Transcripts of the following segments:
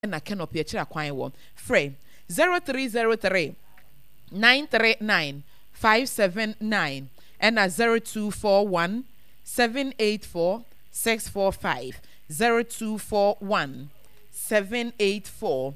na Kenop ye chira kwan wo free 0303 939 579 and 0241 784 645 0241 784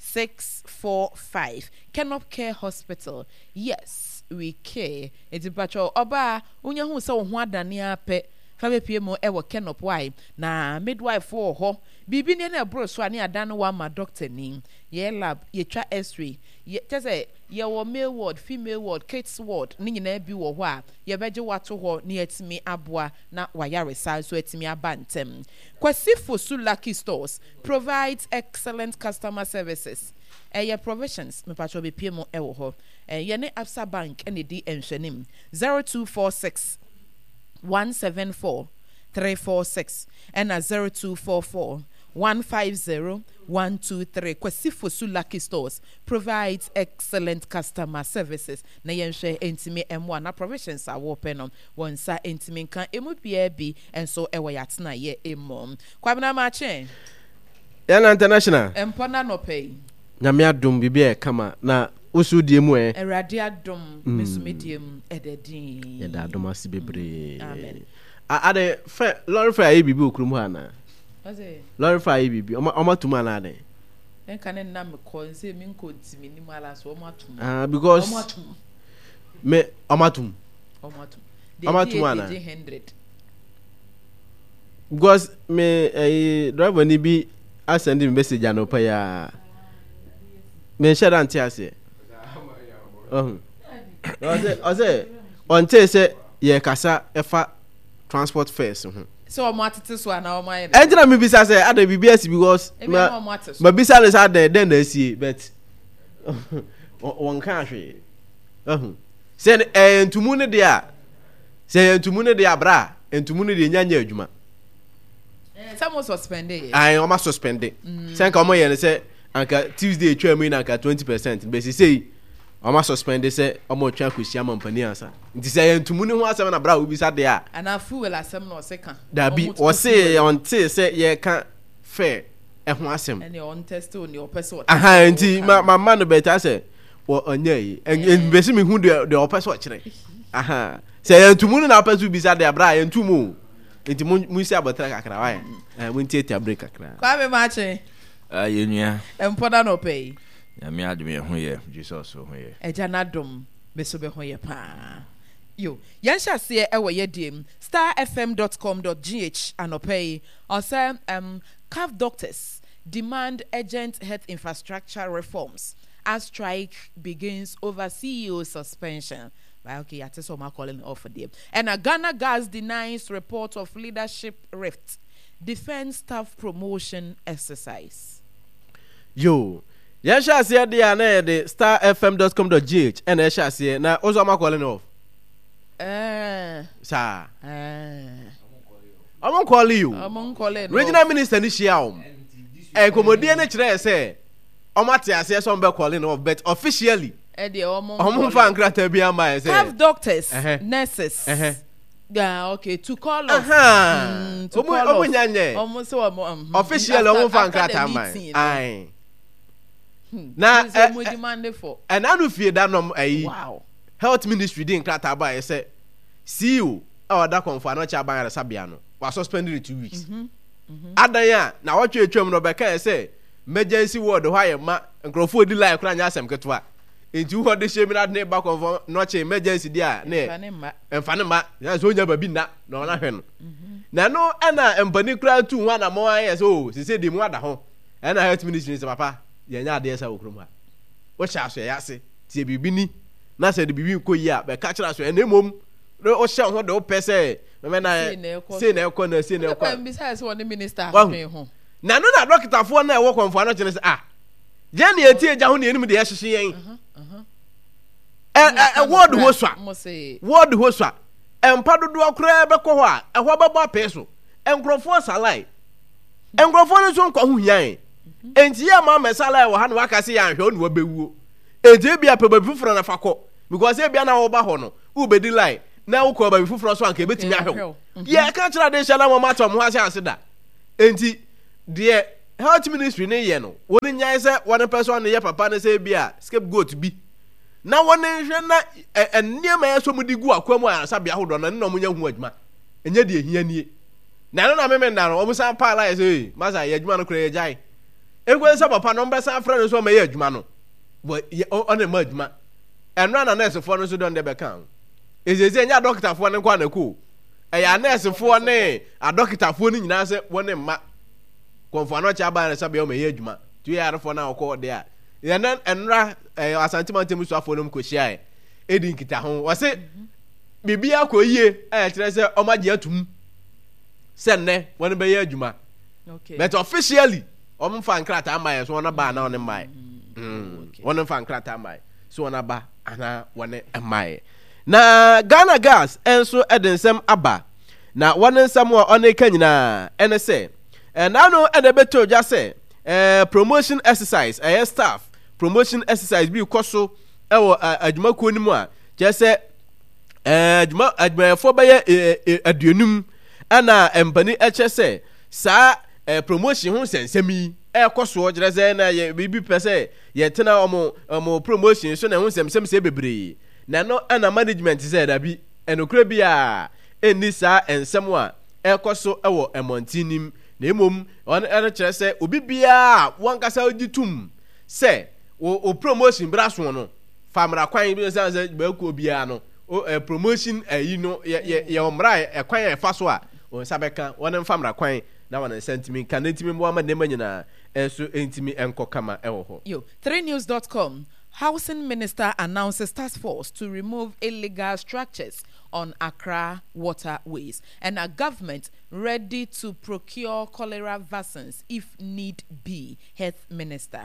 645 Kenop Care Hospital. Yes, we care. It's bacho oba unya hu se wo ho adane ape fa be pie mo e wo Kenop why na midwife for ho bibi ne na bro so ane adane wa ma doctor ni ye lab ye twa x-ray ye tese ye wo male ward female ward kids ward ni nyina bi wo ho a ye beje wato ho ni etimi aboa na wayare sa so etimi abantem. Kwasi Fosu Lucky Stores provides excellent customer services. Your provisions me patcho be pie mo e wo ho ye ne Absa Bank and the enhwenim 0246 174 346 and 0244 150 123. Kwasi Fosu Lucky Stores provides excellent customer services. Na yenhwe entimi M1 na provisions are open on one sa entimi kan emu bia bi enso ewo yatena ye emom. Kwabena mache Yana International empona no pay nyame adom bibia kama na usu die mu Erade adom mesumediem ededin ye da adom ase bebre. Amen. Ade fe lorry fa ye bibi okrum ha na Oze lorry fa ye bibi oma tuma na ade enka ne na me ko nse mi nko ntimi ni mala so oma tum because oma tum me oma tum ana 100 because me driver ni bi send me message anopa ya me share anti ase ose on say ye kasa efa transport fares so o matete so ana o maye entina me bisa say ada BBS because ma bisa le say den na asie but won kan hwe say entumu ne de abra entumu ne de nyanya adwuma some suspended I almost suspended say ka mo ye ne say anka Tuesday twa me na anka 20% but say almost suspended say omo twa kwisia mampani ansa nti say entumu ne ho asem na bra obi sa de a ana fuel asem na o se kan da bi o say on te say ye kan fair e ho asem and on test on your person aha nti ma no beta say o onya yi en besi me hu de o person kire aha say entumu ne na person bi sa de bra entumu nti mu si abotra kakra wa mu nti break kakra kwa me mache yenua empoda no pay ya me adme ho ye Jesus ho ye eja na dom beso be ho ye pa yo yansha se e wo ye dim starfm.com.gh anopay also calf doctors demand urgent health infrastructure reforms as strike begins over CEO suspension. Okay, I tell so calling off for them. And Ghana Gas denies report of leadership rift. Defense staff promotion exercise. Yo, ya sha se dia na de starfm.com.gh and ya sha se na ozo ma calling off. Sa. Amon call you. Amon calling. Regional minister ni shia om. Komodie na kire say omate ase so mbe calling off but officially Omon fan krata bi am say have doctors, nurses. Yeah, okay, to call off. To call off. Almost so officially omon fan krata am. Ai. Na we demand for. And anu fie da nom ayi. Wow. Health ministry din krata ba say CEO da konfa no cha ban resabia no. Wa suspended 2 weeks. Adanya na watwe atwam no be ka say emergency ward ho ayema nkrofo di line kura nya asem ketwa. Enti wo de shemina ne ba konfo no che emergency dia ne emfane ma ya so nya babi na ona hwe no na no ana empani kura tu ho na mo aye so se di mu ada ho na health ministry se papa ye nya ade sa okrom ha wo sha so ya se tie bibi ni na se de bibi ko yi a be ka kira so na mom o sha ho de o pese me na se na ekọ na se na ekọ em besides one minister ahwe ho na no na doctor fo na e wo konfo ano kire se je na etie ja ho na enim de ye hyehye yen word ho swa empa dodo akura be ko ho a eho babo apeso enkrofo salai enkrofo no so nkwa ho hian enti ya ma mesalai wo ha no akase ya hwe onu obewuo enti bia pe babi fufuro na fakọ because e bia na wo ba ho no u be di line na wo ko babi fufuro so anka betimi ahwe ye ka kira de shala mo matom ho ase da enti de health ministry ne ye no woni nyai se one person ne ye papa ne se bia scapegoat bi na woni hwe na enniema ye so mudi gu akwamu ansa bia hodo na nno munya hu adwuma enye de ehia nie na no na memenda no omusan paala ye se masa ye adwuma no kura ye jai egwe se papa no mbesa afra no so ma ye adwuma no bo on ma adwuma enra na nurse fo no so don de be kan ezeze nya doctor fo ne kwa na ko eya nurse fo ne a doctor fo ni nyina se woni ma konfo no cha ba na sabe o ma ye adwuma tu ya arfo na okọ de a ya na enra asantima temu so afo no ko hia edi nkita ho wase bibia ko yie kire se o ma je atum se ne woni be ye adwuma okay but officially o mfa nkrata amaye so wona ba na woni mai woni mfa nkrata amaye so wona ba ana woni amaye na Ghana Gas enso edensem aba na woni nsam o ne ka nyina ene se na no ene beto ja se promotion exercise staff promotion exercise bi koso ewo adwuma ko ni mu a je se adwuma fo be ye aduonum ana empani eche se sa promotion ho sensemi koso je se na ye bibi pese ye tena omo promotion so na ho sensem se bebre na no ana management se da bi enokura bi a eni sa ensem a koso ewo emontinim na emom on ene kire se obi bia wankasa ogitum se o promotion braso no famra kwan bi se ba ku bia no promotion ayi no ye omra kwan e fa so a on sabeka won famra kwan na won sentiment kan ntimi mo ama nema nyina enso ntimi enko kama ewo ho 3news.com. Housing Minister announces task force to remove illegal structures on Accra waterways, and a government ready to procure cholera vaccines if need be. Health Minister.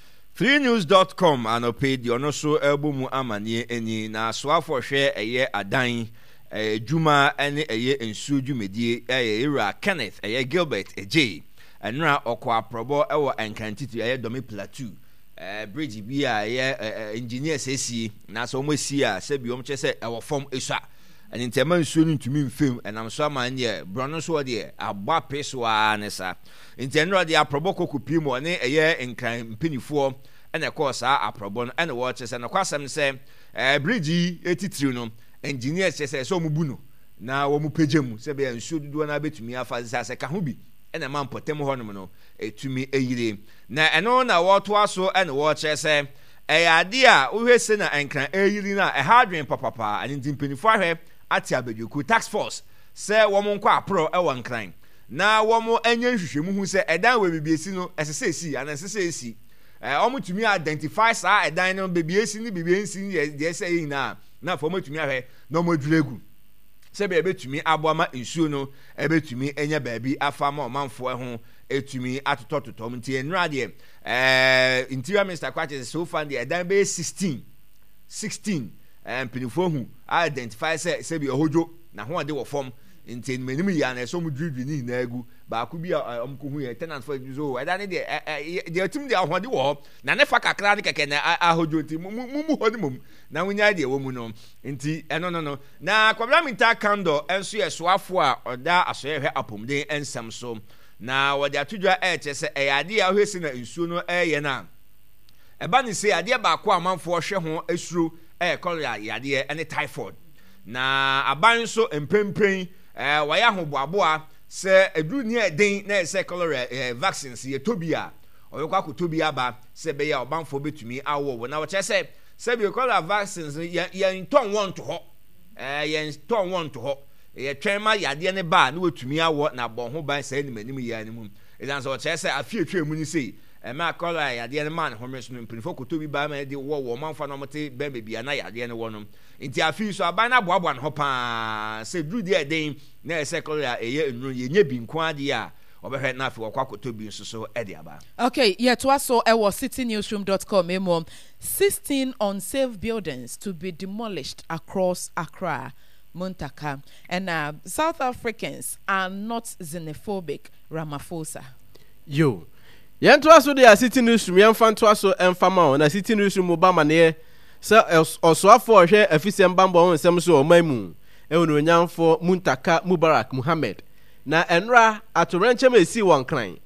3news.com anope di ono so elbomu amanie eni na soafo hwe eye adan juma ene eye ensu dwumedie eye Era Kenneth eye Gilbert eje enra okwa aprobo ewo enkantitu eye Domi Plateau bridge bi a ye engineer sesi na so mo si a se bi om che se ewo form esua and intema nsuo ntumi mfem enam so ama ne brono so de agba peso anesa intenro de aprobo kokupi mo ne eye enkan mpinifo ene ko sa aprobo no ene wo che se no kwasem se bridge etitiri no engineer se so mu bu no na wo mu pegem se be nsuo dudu na betumi afa se ka ho bi ene man potem ho no etumi eyire na eno na wo to aso ene wo che se ade a wo hwese na enkan eyiri na hardware papa ani ntimpenifo ahwe ati abeduku tax force se wo mo nkwa apro ewo nkran na wo mo anya nhwehwemu hu se edan we bibiesi no esesesi anasesesi o mo tumi identify sa edan no bibiesi ni bibiensi ye se yin na fo mo tumi ahwe no mo dwuregu se be betumi aboama nsuo no ebetumi enya baabi afa ma omanfo ho etumi atotototom nti enra de interior minister kwache so far the edan be 16 pinifo hu identify se bi ohojo na ho ade wo form nti menim ya na so mu dwidwi ni na agu ba ku bi omko hu ye tenant for so edan de atum de ahode wo na ne fa kakra ne keke na ahojo nti mu hodi mum na wunya de wo mu no nti no na kwabra minta kando enso ye soafo a oda asoyehwe apomden ensam so na wode atudwa eche se eyade a hwesi na nsuo no eye na eba ni se ade ba ko amanfo hwe ho asuro cholera yade ene typhoid na aban so empempen waya ho boaboa se eduru ni eden na se cholera vaccines ye tobia oyekwa akotobia ba se be ya obanfo betumi awo na wo che se be cholera vaccines ye nton won to ho ye nton won to ho ye twema yade ne ba na wetumi awo na bon ho ban se ni manim ya ni mu edan so che se afietwe mu ni sei ma cholera yade ne man homes no mpinfo kotobi ba ma de wo manfa no mote ba bia na yade ne wo no nti afi so aban na boaboa no pa se dru de eden na se cholera eye enru ye nya bi nko ade a obehwe na afi wakwa kotobi nso so ede aba. Okay, yet also I was citynewsroom.com emo 16 unsafe buildings to be demolished across Accra, Muntaka, and South Africans are not xenophobic. Ramaphosa. Yo. Yanto aso de City Newsroom yamfanto aso emfama na City Newsroom Obama ne se osoafo hwe afisem bambo nsem so omaimu ewonu nyamfo Muntaka Mubarak Muhammad na enra atorenchem esi won kran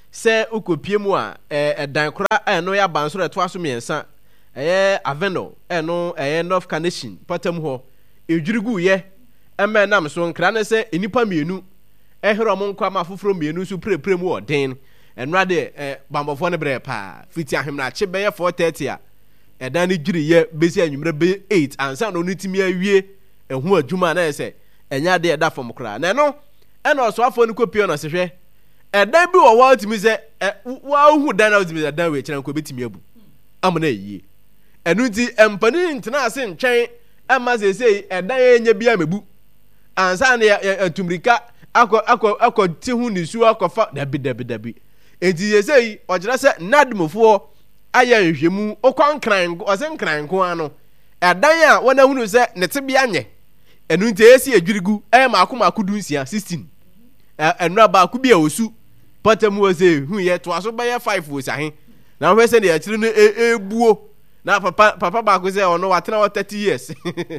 se ukopie mu a dan kora no ya bansoro eto aso miensa Aveno no North Carnation patam ho ejurigu ye nam so nkra ne se enipa mienu ehero mo nkwa ma foforo mienu so prepre mu odin enra de bambofo ne bre pa fiti ahemna che be ye 4:30 a dan ni juri ye besi anwumre be 8 ansa no nitimi awie ehu adwuma na se enya de da fom kra na no so afo ni kopie no se hwe dan bi wo wa timi se wa hu dan na timi dan we kira nko betimi abu amna yi enu nti empani ntena ase ntwen ama sesei dan enye bia mebu ansa na atumrika akọ ti hu ni su akọfa dabi enti sesei ogera se nadmofo aya nhwemu okwankran osenkran ko ano dan a wona hunu se ne tebia nye enu nti esi adwirigu maako dunsia 16 enura ba ku bia osu patamu ose hu ye to aso ba ye 5 osahe na hwe se ne ya kire no ebuo na papa ba ko se ono watena 30 years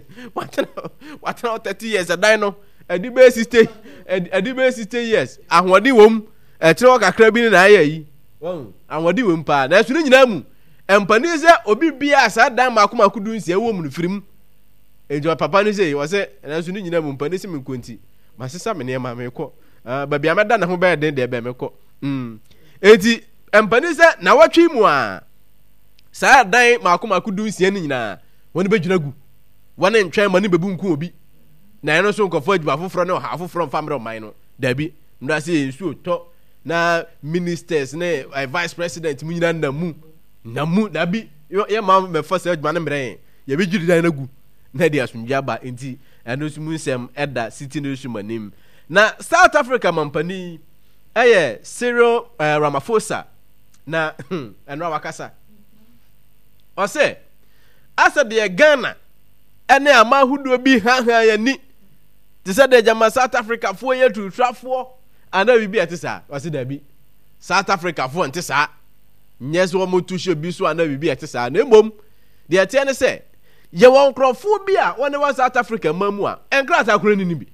watena 30 years dan no adibe 60 years ahwodi wom kire kakra bi na aya yi ahwodi wom pa na su nyina mu empani se obi bia asa dan maako dunsia wom no firim ejo papa ni se wo se na su nyina mu empani se me konti masesa me ne ma me ko babi ameda na ho be den de be me ko enti empani se na watwi mu a saa dan maako dunsia ni nyina woni begyina gu woni ntwen mani bebu nku obi na eno so nkofo adwuma foforo ne ha foforo mfamre oman no dabi ndra se ensu to na ministers ne vice president mu nyina namu dabi ye ma me fose adwuma ne mre ye begyiri dan na gu na dia asundwa ba enti eno so mu nsem eda city no sumanim na South Africa mampani Cyril Ramaphosa na eno wakasa ose asa de Ghana ene amahudo bi ha ya ni ti se de jama South Africa fo ye tutrafo ana bibi atisa ose da bi South Africa fo ntisa nyeso mo tusho bi so ana bibi atisa na emom de atie ne se ye won krofo bi a woni wa South Africa mamu a enkrata kro ni bi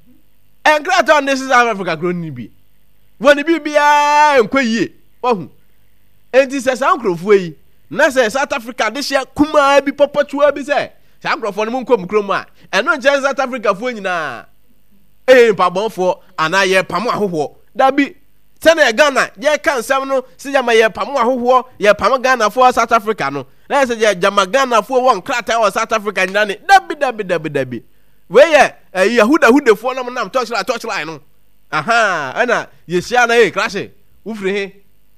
enkrata on South Africa kro ni bi woni bibia enkwaye ohu enti se sa nkrofo yi na se South Africa de hye kuma bi popotua bi se sa nkrofo no nkom krom a eno je South Africa fo nyina pabonfo ana ye pamo ahoho da bi tena Ghana ye kan sam no se jama ye pamo ahoho ye pamo Ghana fo South Africa no na se je jama Ghana fo won krata o South Africa nyina ne dabi we ye yahuda fo no nam torchlight no aha ana ye sia na crash ufri he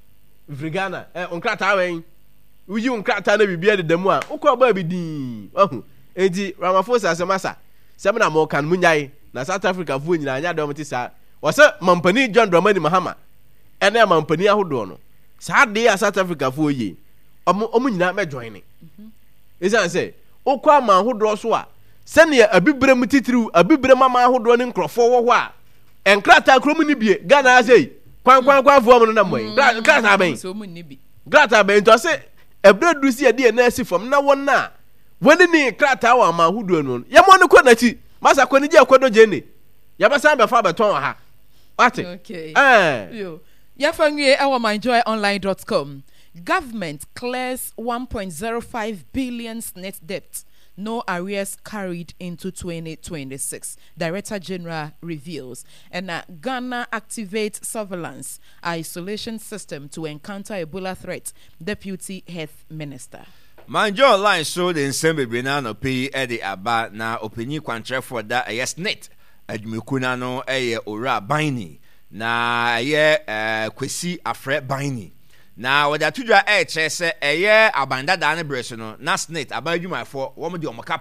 Ghana onkrata wen uyi onkrata na bibia de damu a ukọ ba bi din ohu enti Ramaphosa asemasa semna mo kan munyai na South Africa fu nyina anya de omti sa wasa mampani John Dramani Mahama ene mampani ahodo no sa de ya South Africa fu yi omu nyina me join ni esan se ukọ ama ahodo so a sene abibre mutitiriu abibre mama ahodo ni nkrofo wo ho a enkrata krom ni bie Ghana asei kwan fu omu na moy krata ben so mu ni bi krata ben to se ebredu si ade na asi fam na wona woni ni krata wa ma hudu no ya mo ne ko na chi masa ko ni je ko do je ni ya ba san be fa beton ha ate okay yo ya fa nwie e wo myjoyonline.com government clears 1.05 billion net debt, no arrears carried into 2026. Director General reveals. And Ghana activates surveillance isolation system to encounter Ebola threat. Deputy Health Minister. Manjo Online so the Nsembe Brenano pay Eddie Abba na opinion kwantre for that yes net. Admukuna no ora bini na kwesi afre bini. Na wada tudra chese abanda da ne breso no na snit abadwuma for wo de omaka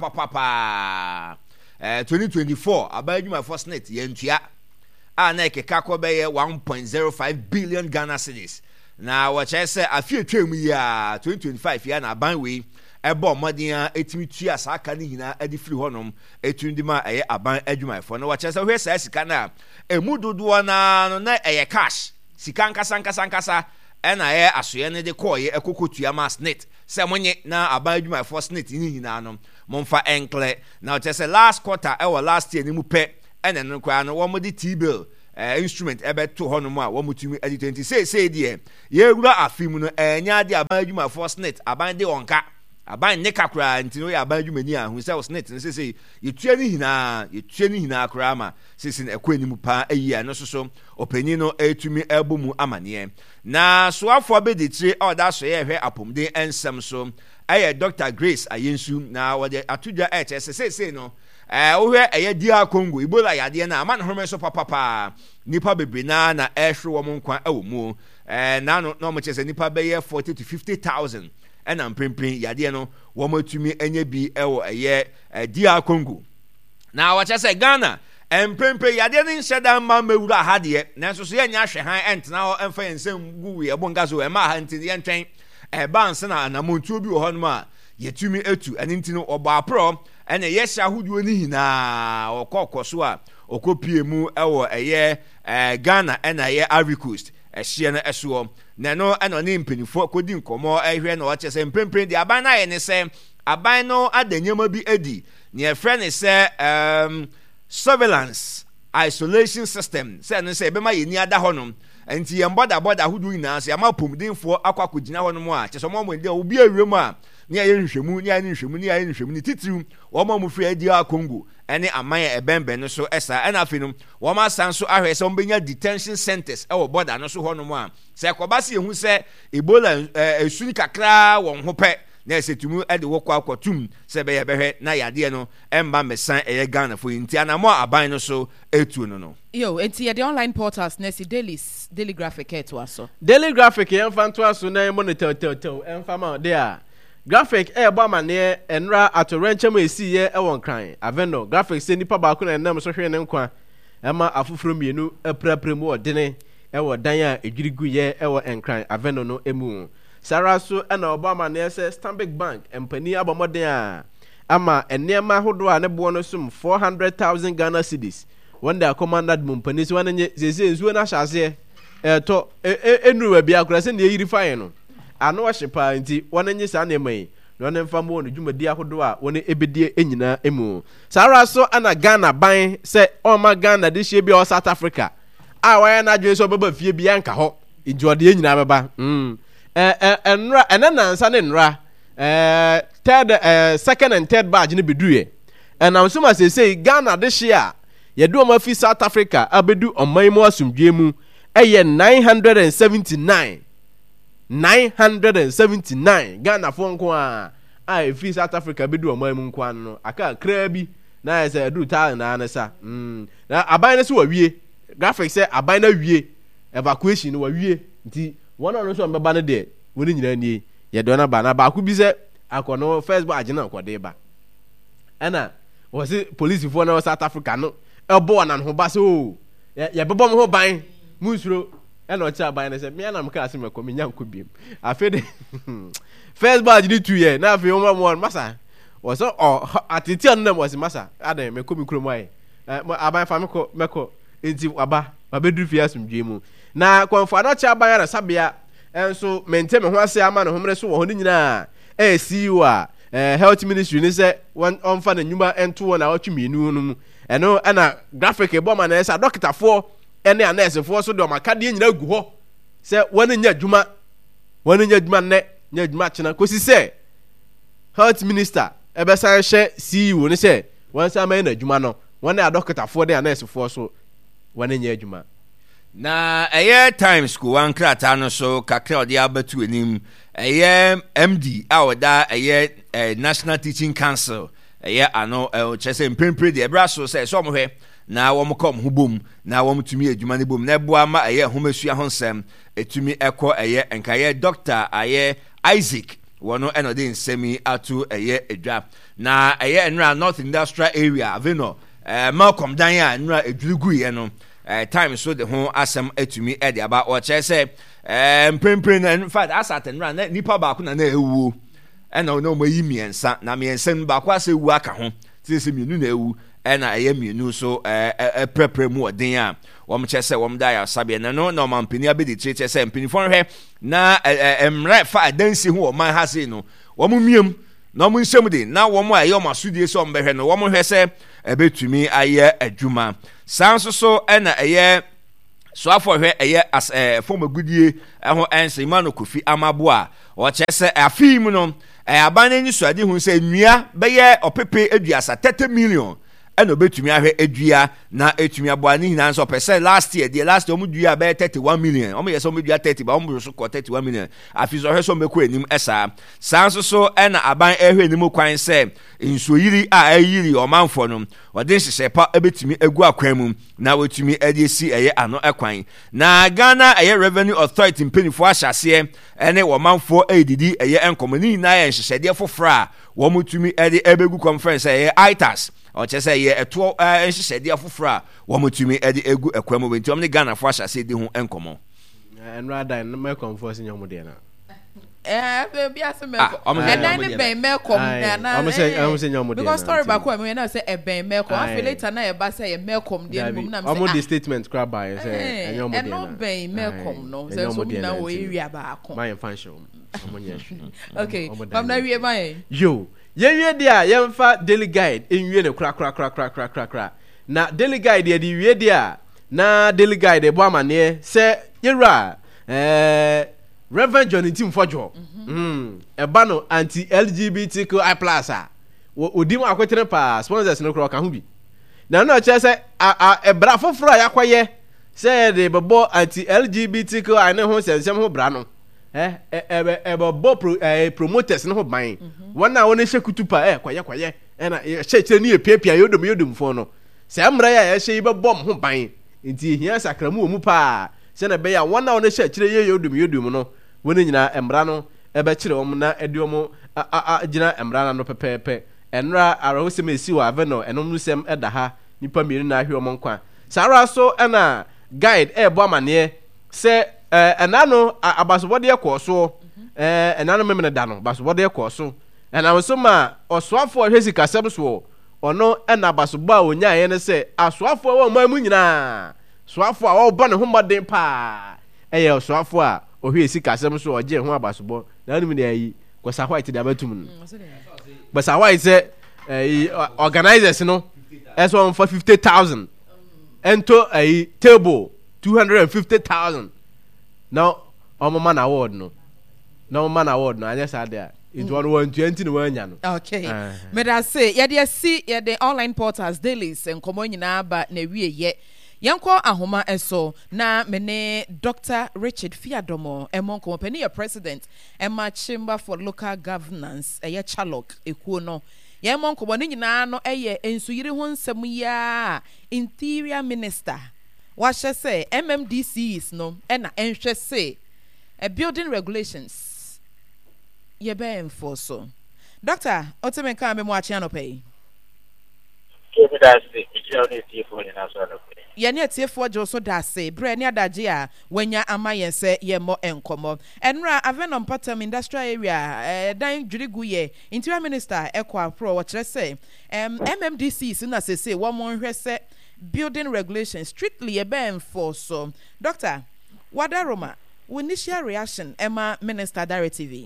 papa 2024 abadwuma for snit yentua na ekeka ko be 1.05 billion Ghana cedis na wo chese afie twem ya 2025 ya na aban we ebo modern etimi tua saka ni hina adi free honom etundima aban adwuma for no wo chese hwe sa sika na emudodo na no na cash sika nkasa ena asoye ne de koye ekokotua mas net se monye na abadwuma for net ni hina no momfa enkle na o say last quarter last year ni mu pe ene no kwa no wo mo de T-bill instrument ebeto hono mu a wo mutumi edit enti say die ye wura afimu no enya de aban adwuma for snit aban de onka aban ne kakra enti no ya aban adwuma ni a hu say snit no say yetua ni hina akra ma sisi na ekwa nimu pa ayi no so opani no etumi ebomu amane na soafo be de tire oda so ye hwe apomden ensem so aye Dr. Grace Ayensu na wode atudwa say no wohwe eye dia Congo Ebola yade na ama no home so papa nipa bebre na ehwe wo nkwa ewo mu na no mo chese nipa be ye 40 to 50,000 ena mpempem yade no wo matumi enya bi ewo eye dia Congo na wa chese Ghana empempe yade ni nhyeda ma mewura ha de na so ye nya hwe han entena ho emfa ensem gu ye bonga so e ma ha ntini ye ntwen banse na anamontuo bi wo ho no ma yetumi etu ene ntino oba apro ene yesha huduo ni hina okokoso a okopie mu ewo eye Ghana ena ye Ivory Coast ehye na eso na no eno ne mpanifo kodi nkomo ehwe na ochese mpempren di aban na ye ne se aban no adanyema bi edi ne efre ne se surveillance isolation system se no se be ma ye ni ada honom enti ye boda hudu ina se ama pomdinfo akwakogina honom a chese mo de obi awem a ni aye nhwemu ni titiru wo ma mu free adia Congo ene amaya ebembe no so esa ena afenum wo ma sanso ahwe se ombenya detention centers e wo border no so honom a se kobase ehu se Ebola esuni kakra won ho pe na esetumu ede wo kwa akwatum se be ye behwe na yade no emba mesan eye Ghana fo nti anamo aban no so etu no yo enti ye the online portals na si daily graphic eto aso daily graphic ye mfa nto aso na monitor emfa ma de a graphic gba mane enra atorenchem esi ye ewon kran aveno graphic se nipa ba ko na nam so hwe ne nkwa ema afufuro mienu epraprem wo dene ewo dan a edwirigu ye ewo enkran aveno no emu Sarah so na Obama na say Stanbic Bank empani abomoden a ama enema hodo a ne bo no sum 400,000 Ghana cedis wanda commanded mumpani so wanenye sese nsuo na hyase to enuwa bia akura se ne yiri fae no ano hyepa nti wanenye sa na mai no ne mfa mo no dwumadi ahodo a woni ebedie enyina emu Sarah so ana Ghana ban se oma Ghana de hye bia South Africa a waya na dwe so baba fie bia nka ho injode enyina baba enra enanansa ne nra second and third badge ne beduye enam so ma say Ghana de hye a yedu o ma fi South Africa abedu oman mu asumdwe mu eye 979 Ghana fo nko a fi South Africa bedu oman mu nko an no aka kra bi na say edu ta na anasa na aban ne so wawie graphic say aban na wie evacuation no wawie nti one on so mbeba ne de woni nyina nie ye do na ba na ba ku bi se akono first badge na akode ba ana wo se police fo na South Africa no ebo na ho ba so ye bebo mo ho ban musuro ena o cha ban ne se me na mka ase meko me nyanko biem afede first badge ni 2 year na afi o mo masa wo so atiti an na mo se masa adan meko mi kromo ai aban fa meko enti aba bedu fi asumdwe mu na kwanfo na cha ban ya sabia enso mente me ho ase ama ne homre so wo ho nyina CEO a health ministry ni se on fa na nyuma ento na otwemienu no mu eno ana graphic ebo ma na esa doctor fo ene a nurse fo so do makade nyina gu ho se woni nya dwuma ne nya dwuma chena kosi se health minister ebe san hye CEO ni se won sa ma na dwuma no woni a doctor fo de a nurse fo so woni nya dwuma na Times ko wan krata no so kakra odi abatu enim MD awoda National Teaching Council ano chese mpempre de ebra so say so mo hwe na wo mo kom hubom na wo mo tumi adwuma ne bom na boa ma homasua honsem etumi ekọ enka Dr. Isaac wono eno de nsemi atu edwa na enra North Industrial Area aveno Malcolm dan ya enra edwugu ye no time so the ho asem etumi e de aba o chese mpempre na in fact asaten ran nipa ba ku na ewu ena no mayi miensa na miensa ba kwa se wu aka ho tise mienu na ewu ena mienu so prepare mu odin a wo mchese wo mda ya sabia na no na mampini abedi chese mpini fon hwe na emre fa adansi ho o man ha se no wo miem na mo nsem de na wo mo masudie so mbehwe no wo mo hwe se ebetumi aye adwuma sanso so ena so afọhwe eye as form agudie ho ense Emmanuel Kofi Amaboa o chese afi mu no aban ani so ade hu se nua beye opepe aduasa 30 million eno betumi ahwe adua na etumi aboa ni hina nso pese last year omu dua be 31 million omu yeso omu dua 30 ba omu so ko 31 million afi so hwe so meko enim esa sanso so ena aban ehwe enim kwan se nsoyiri a ayiri omanfo no ode hyehyɛ pa ebetumi egu akwan mu na wetumi ade si eye ano ekwan na Ghana eye Revenue Authority mpenifo ahyase ene omanfo edidi eye enkomani na ye hyehyɛde fofora wo mutumi ade ebegu conference eye ITAS o chese ye eto hyehyɛde fofora wo mutumi ade egu ekwan mu benti omne Ghana fo ahyase de ho enkomo rather na conference nyomo de na be as a because story back when I say a ben melcom. I feel later na e say a melcom the mum na say the statement crab by say enyomo de na. No ben melcom no. Say so na wo area ba akon. My function. Okay. From na wie my. Yo. Ye dia ye mfa daily guide enwie ne kra. Na daily guide ye di wie dia na daily guide e bo amane say yera Reverend Johnny Tim Fojo. Eba no anti LGBTQI+ a. Odim akwetere pa sponsors no kro ka ho bi. Na no che se a bra foforo yakoye se de bebo anti LGBTQI ne ho sensem ho bra no. Bebo promoters no ho ban. Wona wona hye kutupa kwaye na hye ni epiapia yodom fo no. Se amra ya hye bebo ho ban. Nti hia sakramu omu pa. Se na be ya wona wona hye kire yodom no. Woni nyina emra no ebe kire om na ediom gina emra no pepepe enra arahosem esi wa aveno enom nusem eda ha nipa mienu na ahwe om nkwa sara so na guide ebo amane se enano abasobode ekoso enano memene da no basobode ekoso enam so ma osoafo hwesi kasem so ono na abasobo a onya ye ne se asoafo wa mamu nyina soafo a wo ba ne homaden pa eye osoafo a ohwe esi kasem so oje ho abasobo na anu ne ayi kwasa white da batum no kwasa white say organizers no eso on for 50,000 ento ayi table 250,000 now man award no anya sa there it one 120 no anya no okay me da say ye dey see ye the online portals dailies enkomo nyina ba na wie ye Yanko ahoma eso na mene Dr. Richard Fiadomo emonko pani your president Emma Chamber for Local Governance eye Chalok ekuo no yemonko boni nyina no eye ensuyire ho nsem ya interior minister wahye say MMDCs no na enhwe say building regulations ye be enforce so Dr. Otemenka me mo achi anope Yeni atiefo jo so dase bre ni adaje a wanya amaye se ye mo enkomo enra avenom patam industrial area dan dwirigu ye interior minister ekwa pro wo kire se MMDC na sese wo mo hwe se building regulations strictly e be enforce so Doctor Wadaroma initial reaction Emma Minister Dare TV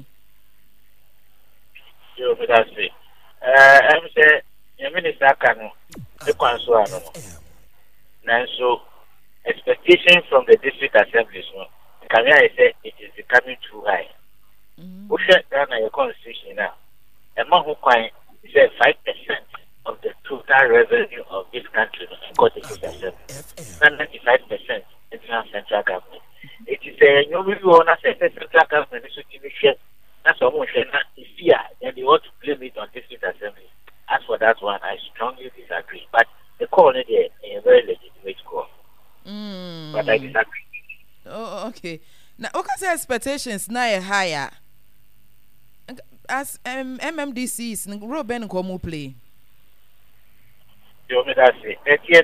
yo me dase em se ye minister kanu e kwanso ano and so expectation from the district assemblies can I say it is becoming too high. We should Ghana your constitution now. Among who is 5% of the total revenue of this country got the assembly. 95% international central government. It is a new review on a central government institution. That's almost not fear, and they want to blame it on district assembly. As for that one, I strongly disagree. But the call is a very legitimate call. But I disagree. Oh, okay. Now, what kind of expectations now higher? As MMDCs, Robin Komu play. You mean that say?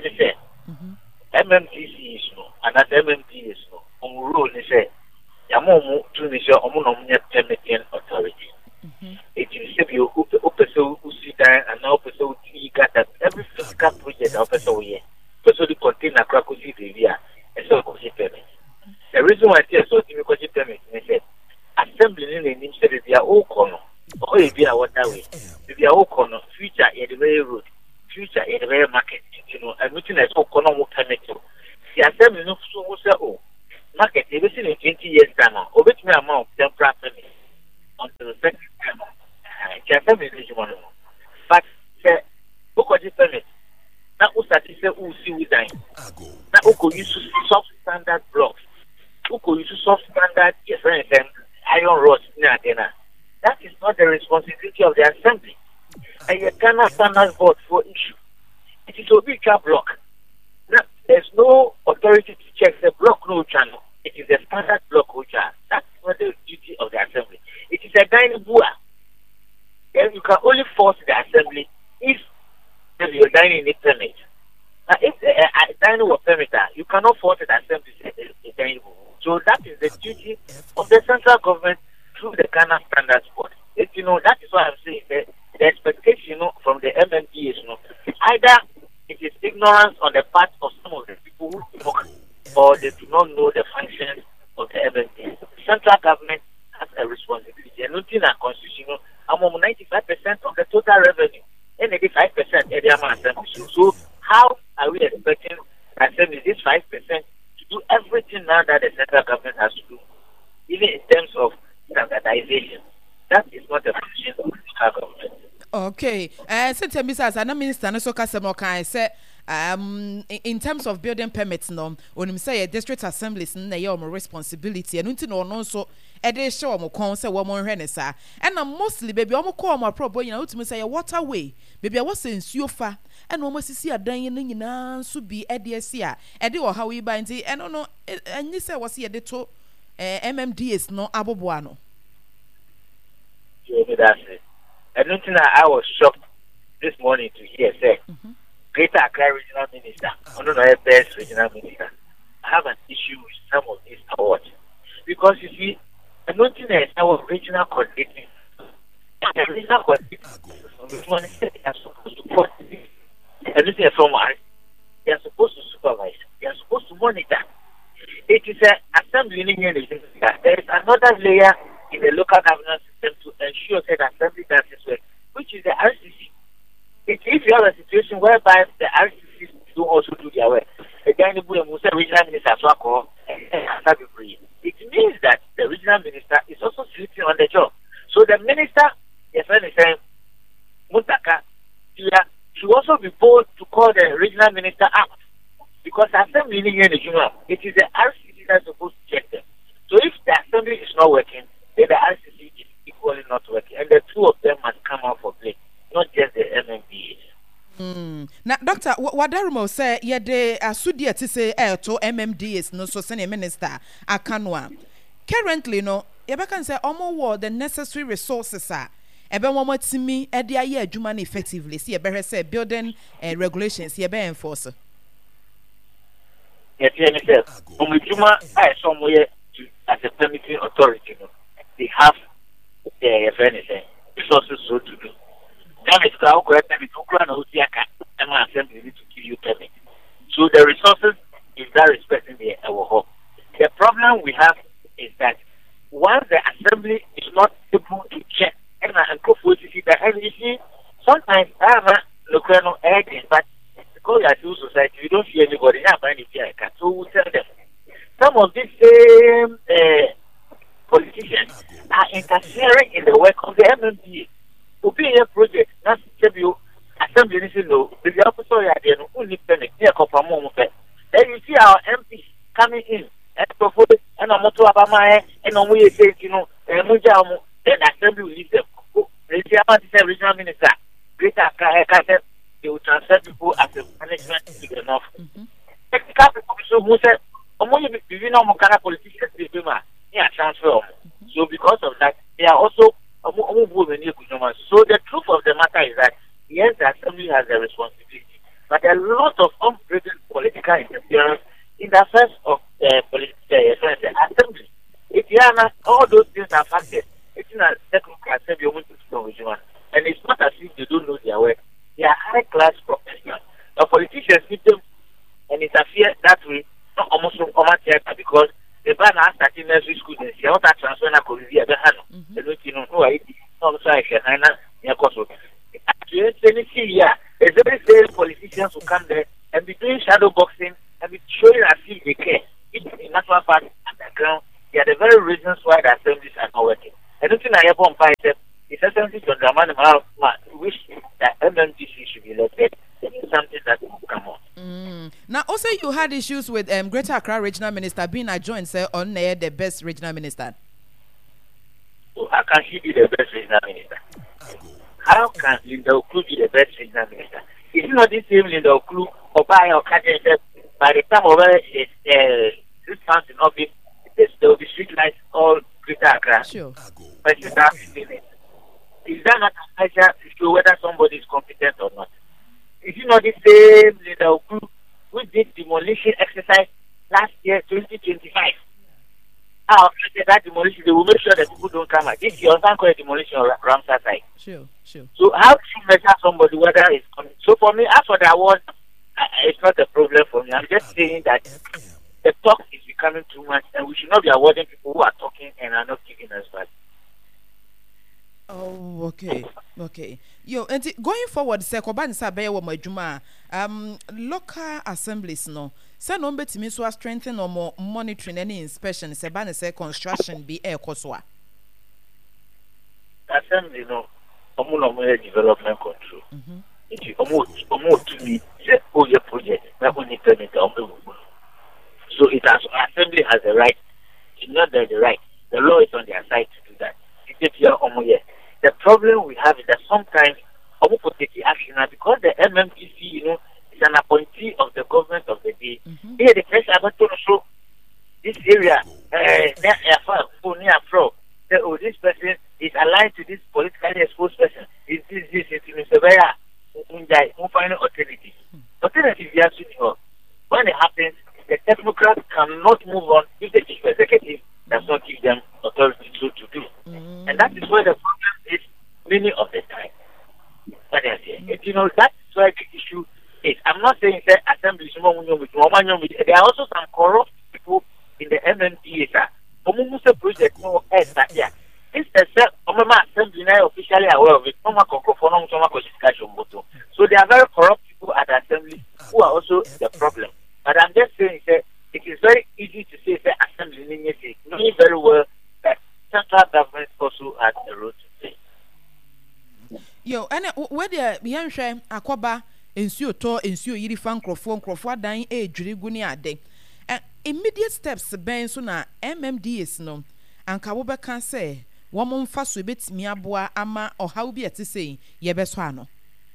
MMDC is no, and that MMD is no. Rule is say, Yamomu to me say, Omunomia permitting authority. It is if you open see down and now so you got that every physical project of so here. So the container crack see the area and so permit. The reason why I so because permit is said assembly in the name said they are all corner or if you are waterway. If you are all corner, future in the very road, future in the very market, you know, and which is all corner will permit you. the assembly no so say oh market e be in 20 years time o bet me amount temporary permit until the second time the assembly is one but say book the permit na o satisfy o see with time na o go use soft standard blocks o go use soft standard different iron rods na that is not the responsibility of the assembly and you cannot standard board for issue it is a big block. There's no authority to check the block no channel. It is a standard block which are. That's not the duty of the assembly. It is a dining bua. And you can only force the assembly if you're dining in permit. Now, if a dining was permit, you cannot force the assembly to dining. So that is the duty of the central government through the Ghana Standards Board. That is why I'm saying that the expectation from the MMDA is either it is ignorance on the part of some of the people who work, or they do not know the functions of the MMDA. The central government has a responsibility. And looking at constitution, among 95% of the total revenue, and 85% of the assembly. So how are we expecting the assembly, this 5%, to do everything now that the central government has to do, even in terms of standardization? That is not the function of the central government. Okay. Since Mr. Minister Naso Kasemo can say in terms of building permits no when you say district assemblies na your responsibility and unti no so e dey show mo kon say wo mo hwe ne sa and mostly baby omo call mo probo you know to say waterway baby I was nsuo fa and omo sisi adan ne nyina so bi e dey si a e dey o ha we ba nti and no anyi say was ye dey to MMDAs no aboboa no that's it. And nothing I was shocked this morning to hear say Greater Accra Regional Minister, I don't know the best regional minister, I have an issue with some of these awards. Because you see, I nothing is our regional coordinating. The regional coordinating they are supposed to coordinate. And this is from they are supposed to supervise, they are supposed to monitor. It is an assembly in there is another layer in the local governance system to ensure that assembly does its work, which is the RCC. If you have a situation whereby the RCCs do also do their work, the regional minister it means that the regional minister is also sitting on the job. So the minister, your friend is saying, Muntaka, should also be bold to call the regional minister out. Because assembly it is the RCC that is supposed to check them. So if the assembly is not working, then the RCC is equally not working. And the two of them must come out for play, not just the MMDAs. Now, Doctor, Wadarumo say yede asudi ti say to MMDAs no so senior minister akanwa. Currently no, yeba kan say omo the necessary resources are ebe momo timi e de aye adwuma na effectively. See ebe say building regulations yeba enforce. Yes, yes, Omijuma I somewhere as a permitting authority, they have resources so to do. That is how correct and assembly need to give you permit. So the resources in that respect in the hope. The problem we have is that once the assembly is not able to check and see that you see sometimes I have local agents, but because you are civil society, you don't see anybody now buying a car. So we tell them some of these same politicians are interfering in the work of the MMDA. Opinion project, not to assembly, no, the opposite idea, only permit, then you see our MPs coming in and propose, and a motor Abama, and on we say, then assembly will leave them. The regional minister, Greater Accra, they will transfer people as a management to the north. Technical people who said, politicians, transfer. So because of that, they are also so the truth of the matter is that yes, the assembly has a responsibility, but a lot of unbridled political interference in the affairs of the assembly. If you are not, all those things are factors. It's not a technical assembly, and it's not as if they don't know their work. They are high class professionals. The politicians need them and interfere that way, not almost because the ban has started nursery school and see how that transfer na Korea the hand. The there's very same politicians who come there and be doing shadow boxing and be showing as if very reasons why the assemblies are not working. I don't think I ever find that it's essentially to undermine wish that MMDC should be elected. It's something that will come on. Now, also you had issues with Greater Accra Regional Minister being adjoined, say, on the best regional minister. So how can she be the best regional minister? How can Linda Oklu be the best regional minister? Is it not the same Linda Oklu or by the time of this comes in office, there will be street lights all Greater Accra? Sure. But is that not a measure to show whether somebody is competent or not? Is it not the same Linda Oklu who did demolition exercise last year, 2025? After that demolition, they will make sure that people don't come out. This year, I'm calling demolition on Ramsar side. Sure. So how do you measure somebody whether it's coming? So for me, as for the award, it's not a problem for me. I'm just saying that the talk is becoming too much, and we should not be awarding people who are talking and are not giving us back. Oh, okay. Yo, and going forward, say Koban Sabe wo majuma, local assemblies no. Say no betimi so strengthen or more monitoring any inspection. Say ban say construction be air koswa. Assembly no, development control. It's almost to me say oh your project. That only permit so it has assembly has the right. It's not the right. The law is on their side to do that. The problem we have is that sometimes we take action now because the MMTC, is an appointee of the government of the day. Here, the first I want to show this area near Afro. Oh, this person is aligned to this politically exposed person. Is this in Severa? Final alternative. Alternative, you have to when it happens, the technocrats cannot move on if the chief executive does not give them authority to do. And that is where the problem is many of the time. But that's where the issue is. I'm not saying that assembly there are also some corrupt people in the MMDA. Project this assembly now officially aware of it. So there are very corrupt people at the assembly who are also the problem. But I'm just saying that it is very easy to say that assembly knowing very well that central government also has a role to play. Yo, and where the Bianche Akoba ensure to ensure yiri fan crofo dan ejuri guni ade. Immediate steps ben so na MMDS no anka wo beka say wo mo mfa so betimi aboa ama ohaw bi ete sei ye beso ano.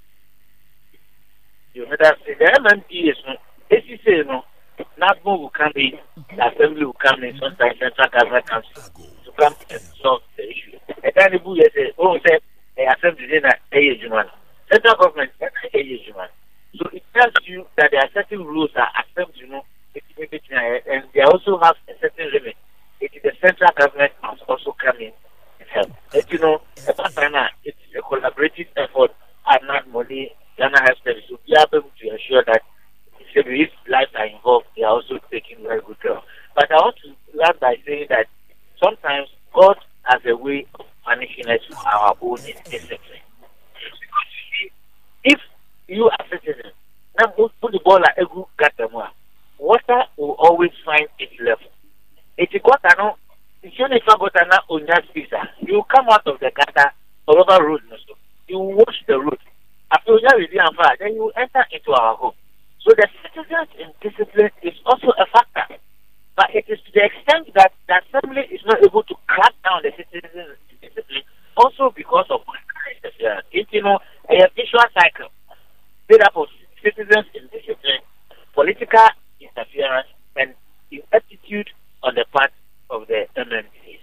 You know that the MMDS no esi say no NAGMO will come in, the assembly will come in, sometimes central government comes to come and solve the issue. And then the boy says, the assembly is not a central government is not a so it tells you that there are certain rules that assembly, and they also have a certain limit. It is the central government must also come in and help. It's a collaborative effort and not money, Ghana has to be able to ensure that if lives are involved, they are also taking very good care. But I want to land by saying that sometimes God has a way of punishing us for our own indiscipline. Because you see, if you are citizen, now put the ball at Egu Gatamua, water will always find its level. If you got on that visa, you come out of the gutter all over road, you wash the road. After then you enter into our home. So the citizens in discipline is also a factor. But it is to the extent that the assembly is not able to crack down the citizens in discipline, also because of it's a visual cycle made up of citizens in discipline, political interference, and ineptitude on the part of the MMDC.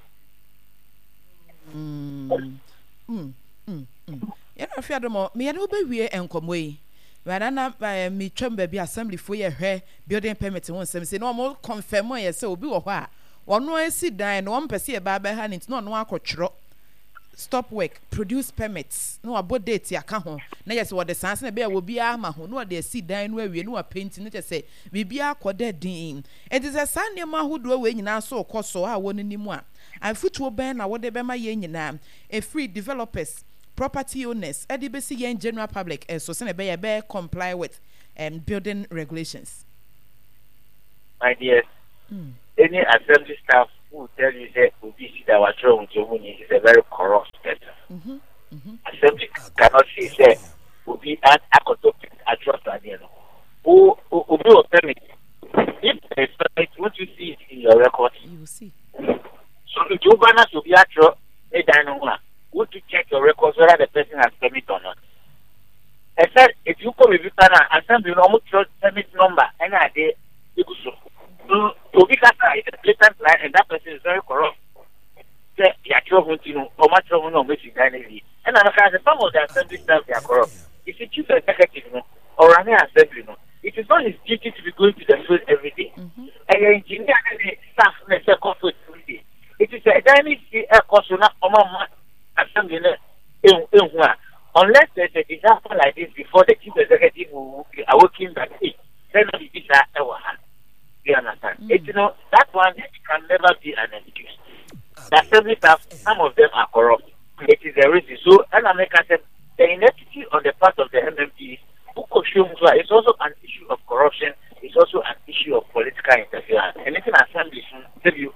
I fear the more me and Uber and Comway. Radana me chumber be assembly for your hair, building permit one some say no more confirm why so be or why. One no sit down, one per se a barber hand, it's not no acro. Stop work, produce permits. No about date ya can't. Now, yes, what the sans and bear will be a maho, no, they sit down where we know a painting. Just say, we be a quadet dean. It is a son near my who do away in our so cost so I won't anymore. And foot will ban, I would be my yen a free developers. Property owners, EDBC and general public, and so send a bear comply with building regulations. My dear, any assembly staff who will tell you that Obi that was wrong with your is a very corrupt person. Assembly cannot say say Obi and Akotopic atrocious idea. Who will tell me if there is permit, won't you see it in your record? You will see. So if you banner to be atrocious, would you check your records whether the person has permit or not? I said, if you come with Vitana, assembly almost permit number, and I did, you could so. To be cast is a blatant lie, and that person is very corrupt. Say, you are trouble to know, or much trouble, no, which is dynasty. And I'm some of the assembly staff they are corrupt. If you choose executive, or running assembly, it is not his duty to be going to the field every day. And the engineer and the staff, they say, every day. It is a dynasty, a caution, assembly, unless there's a disaster like this before the chief executive will be awakened that day, then it is our hand. You understand? That one can never be an excuse. The assembly staff, some of them are corrupt. It is a reason. So, and America said the ineptity on the part of the MMPs, it's also an issue of corruption. It's also an issue of political interference. And it's an assembly tell you,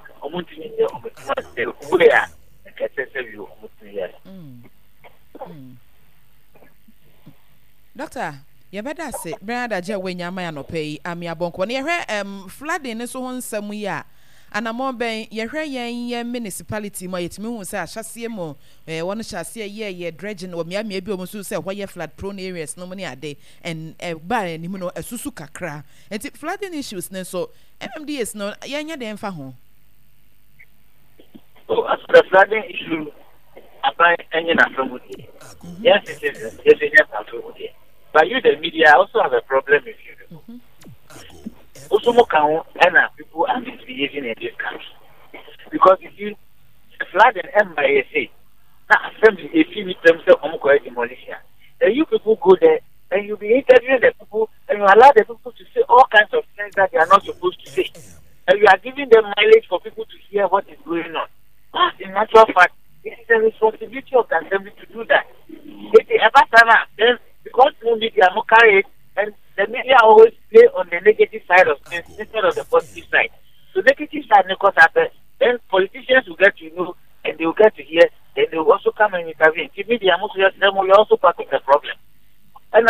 Doctor, you better say, Brother Jay, when you may not pay, I'm your bonk. When you hear flooding, so on some year, and I'm more bang, you hear ye municipality, my it means I shall see more. One shall see a year dredging or maybe almost say why you flood prone areas no money a day and buy any mono a susuka cra. And it flooding issues, so MMD is not yanya de home. So, as for the flooding issue, I find any natural. Yes, it is. Yes, it is natural. But you, the media, also have a problem with you. Also, people are misbehaving in this country. Because if you flood an MISA, now assembly, if you meet themselves, demolition, then you people go there and you'll be interviewing the people and you allow the people to say all kinds of things that they are not supposed to say. And you are giving them mileage for people to hear what is going on. But in natural fact, it is the responsibility of the assembly to do that. If they ever turn up, then because no media no carry it, and the media always play on the negative side of things instead of the positive side. So negative side because happen, then politicians will get to know and they will get to hear, and they will also come and intervene. The media must hear them, we are also part of the problem. And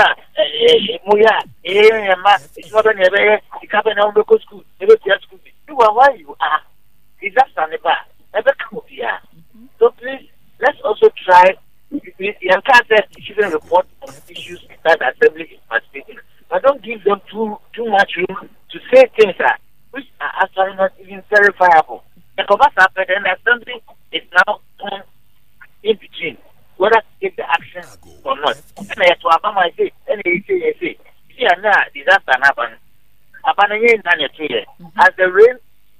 it's not an area, you come and go school, never school. You are why you are. Disaster never come up here. So please, let's also try. You shouldn't report on issues that the assembly is participating. But don't give them too much room to say things which are actually not even verifiable. The converse happened and the assembly is now in between whether to take the action or not. And I have to have my say, and they say, see, and now disaster happened. As the rain,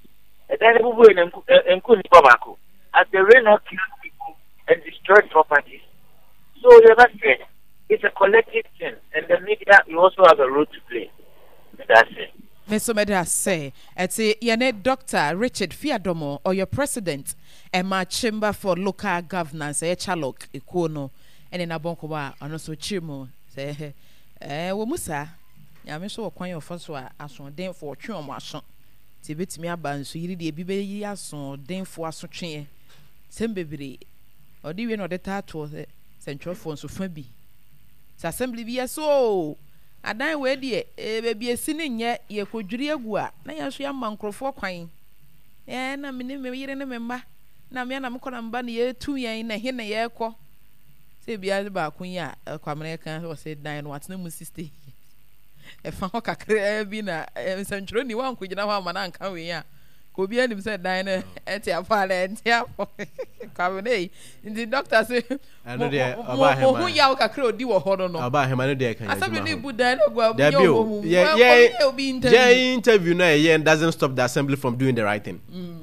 as the rain not kills people and destroys properties. So it's a collective thing, and the media you also have a role to play. That's it. Mr. Medra say, it's a Dr. Richard Fiadomo or your president, and my chamber for local governance, a chalok, a kono, and in a bonkoba, and also chimo. Say, Musa, I'm sure quite your first one as one day for Chum. Tibet me about so you did be as on then for us chain. Same baby, or do you know the tattoo central phones of Fabi? Assembly be so. I dine where dear, baby a sinning yet, ye could dream. Now she am uncle for quine. And I mean, maybe remember. Now, me and I'm calling bunny 2 years in a hen a year call. Say, be as about Queen, a American or said 9 what's no sister. If I have been a century, one could you know how my uncle we are. Could be any said diner at your father and Cabernet. In the doctor say, I know who Yaka Crow do a hold on about him. I know there can I somebody put that well. Yeah, interview now, yeah, and doesn't stop the assembly from doing the right thing.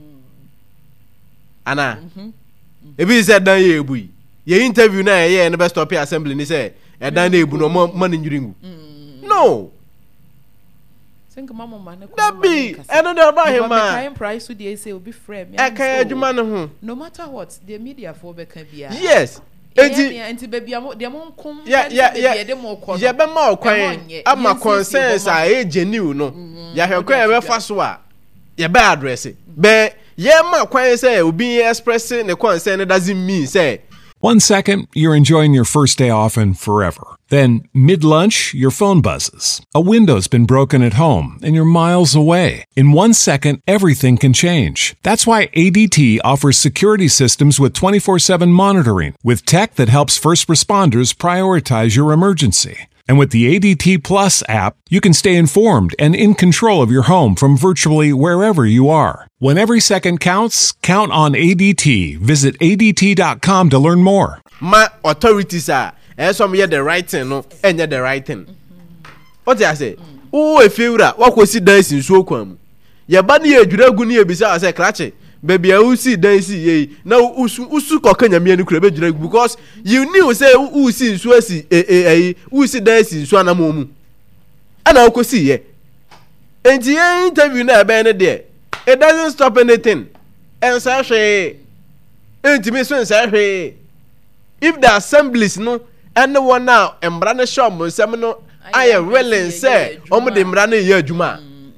Anna, if he said, done ye, boy, ye interview now, yeah, and the best stop your assembly, he said, and done ye, no more money in you. No. Think mama man. That be. I don't know about him, man. Price would they say will be frame. I can't do man. No matter what, the media for can be. Yes. And baby, they won't come. Yeah. Yeah, but more quiet. I'm my concerns are genuine. No. Yeah, her queer fast wa. Yeah, bad address it. But yeah ma kwan say obi express ne concern doesn't mean say 1 second, you're enjoying your first day off and forever. Then, mid-lunch, your phone buzzes. A window's been broken at home and you're miles away. In 1 second, everything can change. That's why ADT offers security systems with 24/7 monitoring, with tech that helps first responders prioritize your emergency. And with the ADT Plus app, you can stay informed and in control of your home from virtually wherever you are. When every second counts, count on ADT. Visit ADT.com to learn more. My authorities are, and some hear the right thing, no, and the right thing. What I say? Oh, if you are, what was it dancing so come? Your bunny, a dragon, you beside us a clutch. Baby, I will see dancing, ye. Now, Usu Cocken and me and Crabbe because you knew, say, who see Swasi, who see dancing Swanamomu. And I could see ye. And the interview now, Bennett, there. It doesn't stop anything. And Sashay, intimacy, Sashay. If the assemblies no, and no one now, and Brana Sham, Semino, I am willing, say, Omo de Mrana Yajuma.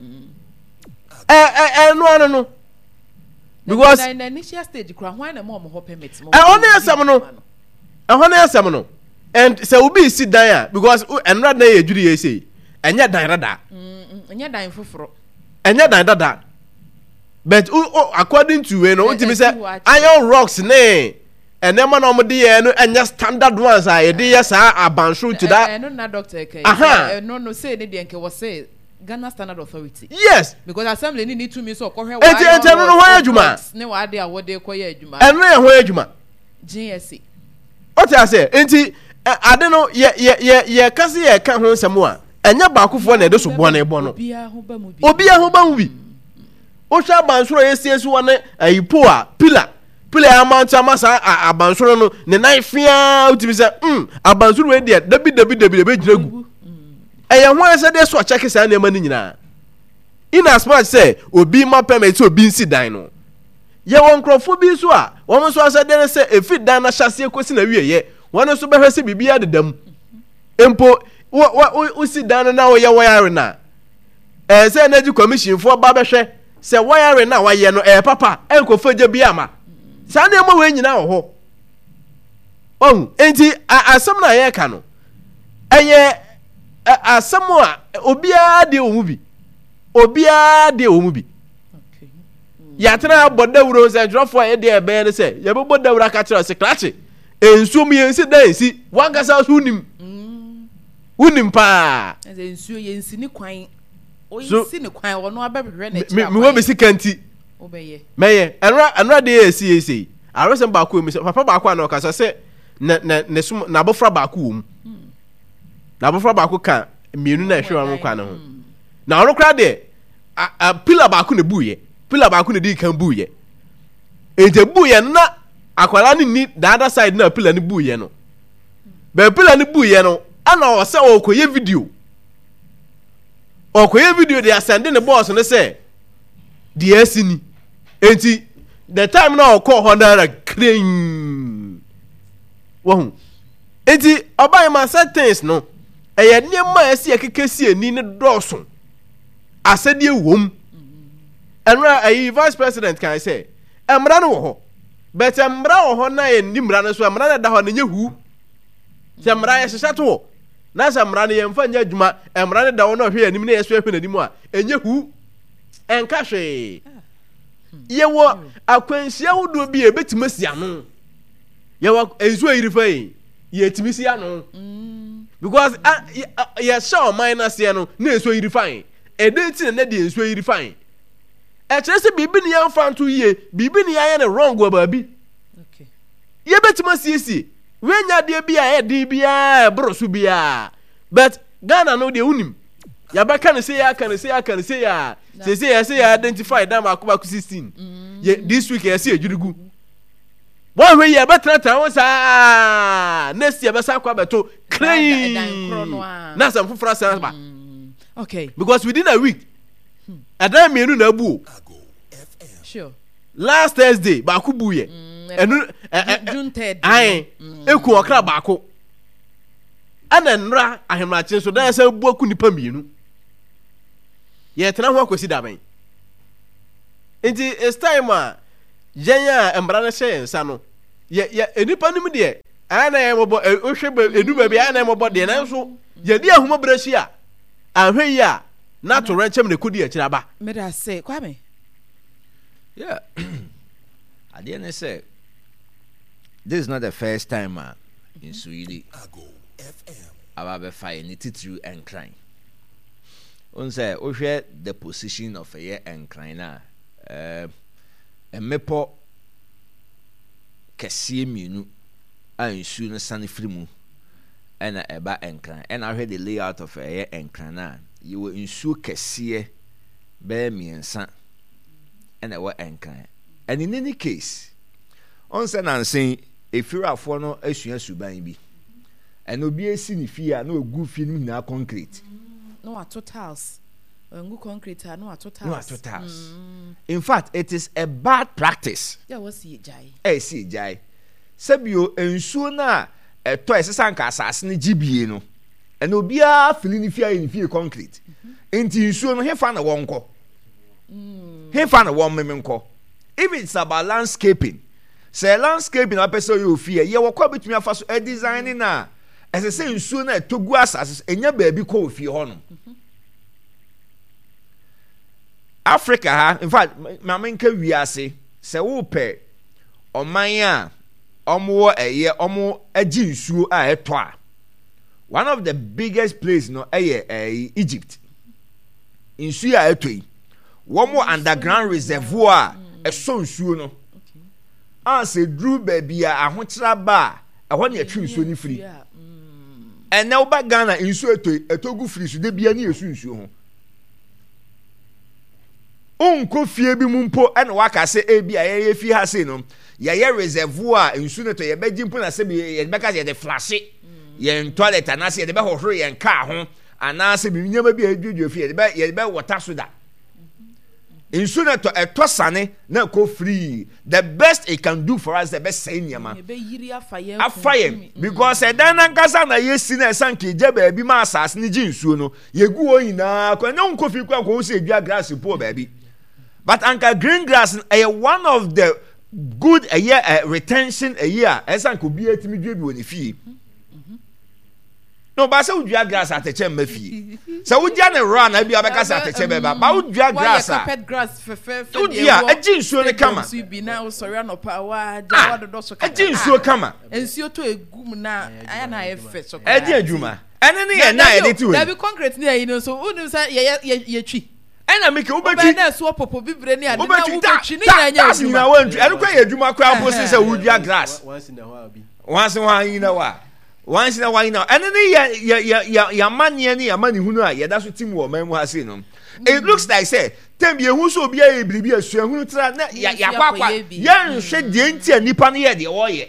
And no. Because in the initial stage, why the mom hope permits more. I only have some, and so we sit there because and rather a jury say, and yet die, and yet dying for, and yet die. But according to you know, to say iron rocks, nay, and then man on the and just standard ones are a dear sir, a banshee to that. And no doctor, aha, no, say the was say. Ghana Standard Authority. Yes. Because assembly need to me so call her. And no why Juma. No idea what they call Juma. And where Juma? GSC. What I say? I don't know. Yeah, kasi ya kan ho samoa. Enya ba akufo na edo so bone bono. Obia ho ba mu bi. O sha bansoro yesiesu wane ayipo a pillar amount amasa abansoro no ne naifia utimi say abansoro we dia dabi be jiragu. Eya hwan say dey so check say na mani nyina in as much say obi ma permit obi nsi dan no ye won krofo bi so a won so say dey say efi dan na hyase kosi na wieye won so be hwese bibia dedam empo wo si dan na wo ye wire na say energy commission for ba be hwe say wire na wa ye no papa enkofo je bi ama sa na mo we nyina wo ho enti asem na ye ka no eye asamoa obia de omubi okay ya tena bodawuro se drofo e de ebe ne se ye bo bodawura ka kire se klache ensuo mu yensi dansi wangasa so unim pa ensuo yensi ni kwan o yensi ni kwan wono abehwe na kire me wo be sikanti obeye meye anra de esi arose ba ko mi papa ba ko na o ka se ne sum na bofra ba ko wom na bofra ba ko ka mienu na hwe won kwa na ho na ono kra de a pillar ba ko ne buye pillar ba ko ne di kan buye ente buye na akwala ni the other side na pillar ni buye no be pillar ni buye no ana o se o koye video de ascend ne boss ne se the asini enti the time na o call Honda crane wo enti oban ma things no eye niema esi ekekesi ani ne doso asede wom enra ayi vice president kan say emra no ho but emra ho na ye nimra no so emra na da ho na nye hu se emra ye hyehyɛ to na se emra ne ye mfa nya adwuma emra ne da ho na hwe anim na ye so hwe nanim a enye hu enka hwe ye wo akwansia wodo bi e betima sia no ye wo enzu ayirifa yi ye timisi ano because ya show minus ye no na enzu ayirifa yi edenti na de enzu ayirifa yi e kire se bibi ni yan fa nto ye bibi ni yan ne wrong go baabi okay ye betima siesi we nya de bia e de bia brosu bia but Ghana no de unim ya ba kan se ya se ya se ya identify them akoba ku 16 ye this week ya se ejurugu bon we ye betrata won sa next year be sa kwa beto clean na some fufra sa ba okay because within a week adam mienu na bu sure last Thursday ba ku buye enu June 3rd ai eku okra ba ku ana nra ahemrache so dan sa bu aku nipa mienu ye tena ho akosi da ben Nti it's time yenya embra na hye nsa no. Ye enipa nim de ana ye mobo ohwe edu ba bia ana ye mobo de na nso ye di ahoma brashi a ahwe yi a na to ranchem ne kodi akira ba. Me da say Kwame. Yeah. I didn't say this is not the first time in Sweden I be fire it through and crying. On say the position of a year and crying a mepo kesiye minu a insu no sane free mu and a eba and crying and I heard the layout of a year and crying you will insu kesiye be miensa and a what and crying. And in any case, on say and saying if you're a fono esua suban bi and obi esi ni fie na ogu fie ni na concrete no a totals ngu concrete no a totals no a totals in fact it is a bad practice. Yeah, what's it jai see jai sabio ensuo na eto esesa nka asase ni gibie no and obi a fili ni fie concrete enti ensuo no hefa na wonko hefa na won memenko. If it's about landscaping, say landscaping a person you fear, you will come between us a designing na. As I say, sooner to go as enya baby call fear honor. Africa, in fact, my main career say, upe, or maya, omo a year, omo a jinsu a toa. One of the biggest places no a Egypt. In Suya etui, one more underground reservoir. A son suo no say drew baby a ahokyra ba a ho ne atwi nsuo ni free and now ba Ghana nsuo etogu free so de bia ne yesu nsuo ho onko fie bi mu mpo na waka se e bia ye fie ha se no ye reservoir nsuo no to ye beji mpo na se bi ye beka ye de flash ye toilet na se ye de be hohoro ye nka ho ana se bi nyama bi adwodwo fie ye de be water soda. Insunato etosane na ko free. The best it can do for us the best say nyama. Afire because edan nankasa na yesi na sanke je ba bi ma asase ni jinsuo no yegu o nyina ko na nko fi kwa ko se dua grass po ba bi. But anka green grass one of the good a year retention a year esanko bi etimi dua bi woni fie. No, but so dua grass at the chamber fee. So we just run, I be a back at the chamber, but dua grass. Pet grass for a jeans so the camera. You be now Soriano power, a jeans so camera. And see to a gumna, and I have fetched a dear Juma. And any night to have concrete near you know, so wouldn't say, ye tree. And I make a Uber swap of Bibrenia, and I went to educate Juma crowd was a wood grass. Once in a while, you know what? Once in a while now, and then your money who know, yeah, that's what Tim Woman was saying. It looks like, say, tell me who so be able to be a swear who try, yeah, shed the entire Nippon the oil.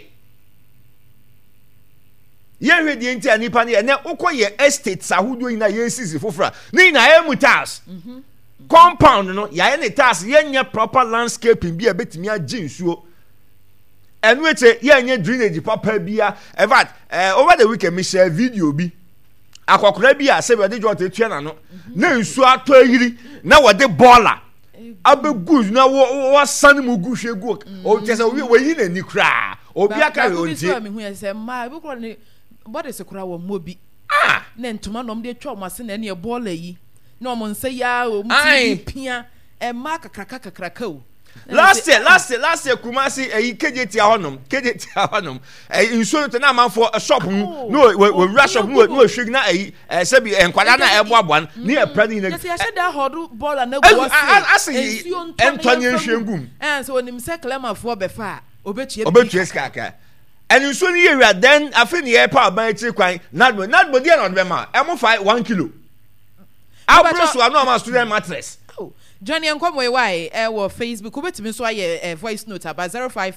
Yeah, the entire Nippon, and now Okoye estates are who doing a year season for fra. Nina, I am with us. Compound, no, ya any task, yeah, proper landscaping be a bit me a jeans. And we say, yeah, drainage papa bia. In fact, over the weekend, me share video bi. Akokora bia say we dey want to twa na no. Na nsu ato ahiri. Na we dey baller. Abegu na wo san mu gu hwegu. O tese we yi na ni kra. Obi aka we onje. Ba me hu say ma be kro ne body se kra wo mobi. Na ntoma nom dey twa mo ase na ne baller yi. Na mo nse ya o mu ti pia. E ma kakra o. Last year, Kumasi, KJT honum. Insurance na man for a shop. No, we rush up. No, shigna sebi enkwadana eboaboan. Ni e prani na. Yes, I said that hodu ball and no go. I say Antonio Shengum. And so when him say Clement for befa, obetu skaka. And insurance here then afin ye power by kwan. Not body on bema. Emo 1 kilo. Abro so no ma student mattress. Johnny and come why Facebook ubetimi so aye voice note about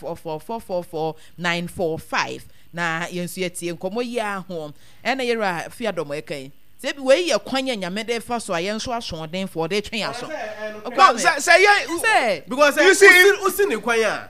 0544444945 na yensu yetie nkomo yi ahom ena yera fiadom ekan se bi we ye kwanya nyame de fa so aye nso ashoden for de twen aso say because you see usi ne kwanya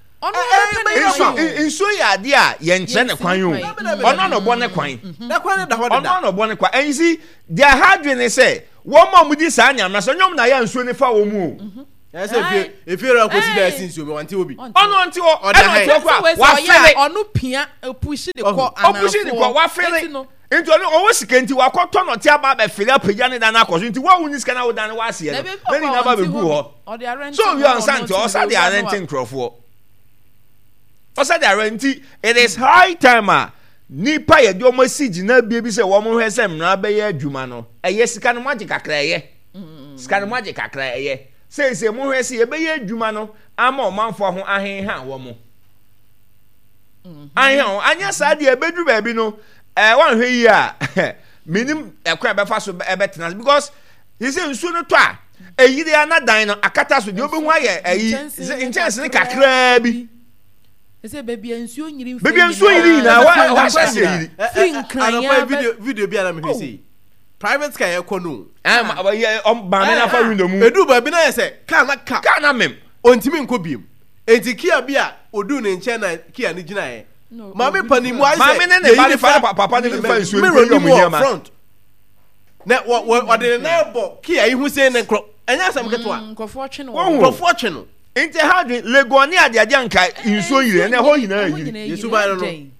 inso ya de a ye nche ne kwan yo ono no bo ne kwan na kwan da hoda ono no bo ne kwan and you see their hardware say one more mudi sa anya na so nyom na ya nsuo ne fa wo mu I say if you are consider since you want to be. Ono nti o. Wa fele. Ono pia push the call and push the call. Wa fele. Into no sika nti wa kɔtɔ no ti aba be fele apagya ne dan akɔso nti wa wuni sika na wo dan wa ase no. Na ni na ba be gu hɔ. So you understand to osa they are renting crofo. Osa they are renting. It is high time nipa ye de omo si gina bia bi se wo mo hwɛ se mra be ye adwuma no. Eye sika no magi kakra ye. Sika no magi kakra ye. Say mo hwɛ se ye be ye adwuma no ama omanfo ho ahenha wo mo. Ahen anya sa de ebedru ba bi no. One hwe yi a minim ekwa be fa so ebetena because he say nsu no to a eyire anadan no akata so de obehu aye intense ne kakra bi say baby nsuo nyiri na wa say yiri anapa video bi ana me hwe say private car ekɔ no ba me na fa window mu edu ba bi na say car na mem ontimi nkɔ biem enti kia bi a odu ne nche na kia ne gina ye mami panimu ayi sɛ ne ba ne fa papa ne fa nsuo ne ko mu nyama front na wa de na bɔ kia yi hu sei ne nkro enya asam ketewa nkɔfo twe no enti ha de legoni ade nka nsuo yire na ho yina yi yesu ba no